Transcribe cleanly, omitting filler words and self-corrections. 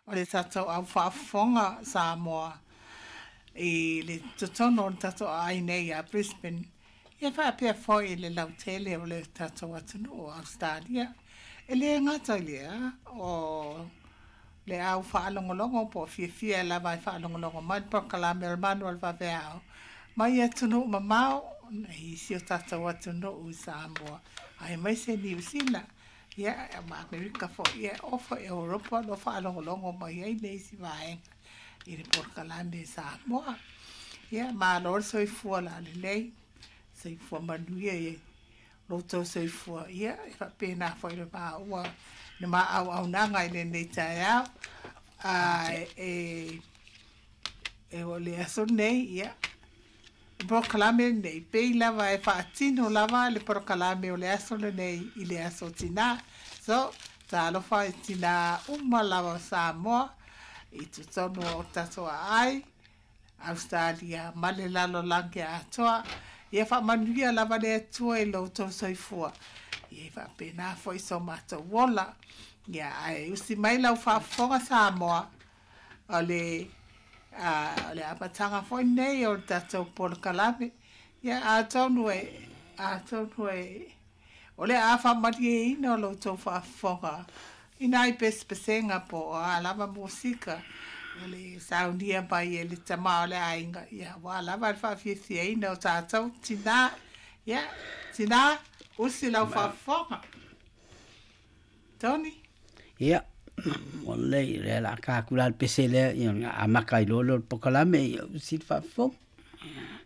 o le tatou au whaafonga Samoa i le tutono o le tatou ai nei a Brisbane. Ia whaapea foi le lautele o le tatou atunu o Australia. E le ngata lea o le au whaalongolongo po fia la vai whaalongolongo mai Kalame al Manuel Vaveao. Mai atunu mamao i si o tatou atunu o Samoa. Ai mai se New Zealand. Ia ma Amerika fo ia ofo Europa no whaalongolongo mai ai nei si vaenga. I le Kalame Samoa. Ia ma lor soifua la le nei. Soifua manuia i loto soifua. Ia pena foi le ua na ma au nanga i le nei tai au. E o le aso nei, ia. Kalame nei, pei lava e whaatino lava le Kalame o le aso nei i le aso tina. So, ta alofa e tina lava Samoa, i tutono o tatoa ai, Australia, male lalo lange atoa, ia manuia lava le atua i loto soifua. Ia pena foi so mata wola. Ia ai usi mai lau whaafonga Samoa, o le apatanga foi nei o tatou Kalame. Ia a tonu e, o le a whamati e ina o lo tau whaafonga. Ina i pespesenga po a lava musika. Le saundia pai e le tama o le ainga. Ia wa lava whaafiasia ina o tatou tina. Ia, tina usi lau whaafonga. Tony? Ia. Olei, le la ka kula pese le a makai lolo Kalame usi whaafong.